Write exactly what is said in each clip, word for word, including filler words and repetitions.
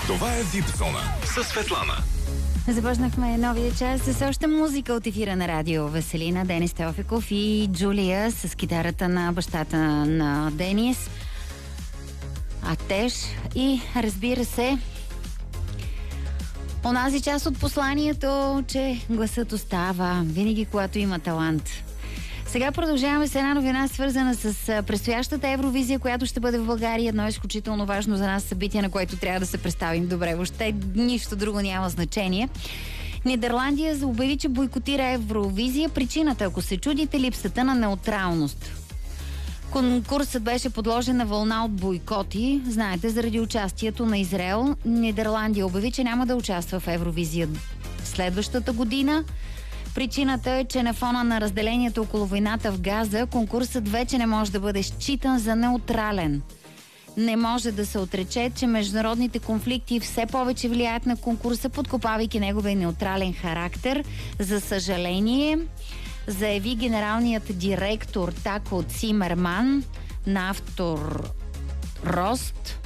Това е Випзона с Светлана. Започнахме новия час с още музика от ефира на радио Веселина. Денис Теофиков и Джулия с китарата на бащата на Денис, Атеш, и разбира се онази част от посланието, че гласът остава винаги, когато има талант. Сега продължаваме с една новина, свързана с предстоящата Евровизия, която ще бъде в България. Едно изключително важно за нас събитие, на което трябва да се представим добре. Въобще нищо друго няма значение. Нидерландия обяви, че бойкотира Евровизия. Причината, ако се чудите, липсата на неутралност. Конкурсът беше подложен на вълна от бойкоти. Знаете, заради участието на Израел. Нидерландия обяви, че няма да участва в Евровизия следващата година. Причината е, че на фона на разделението около войната в Газа, конкурсът вече не може да бъде считан за неутрален. Не може да се отрече, че международните конфликти все повече влияят на конкурса, подкопавайки неговия неутрален характер. За съжаление, заяви генералният директор Тако Цимерман на Автор Рост.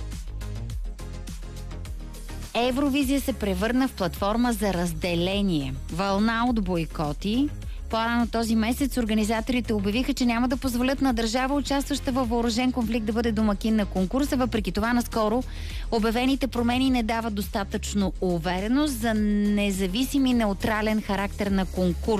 Евровизия се превърна в платформа за разделение. Вълна от бойкоти. По-рано този месец организаторите обявиха, че няма да позволят на държава, участваща във въоръжен конфликт, да бъде домакин на конкурса. Въпреки това, наскоро обявените промени не дават достатъчно увереност за независим и неутрален характер на конкурс.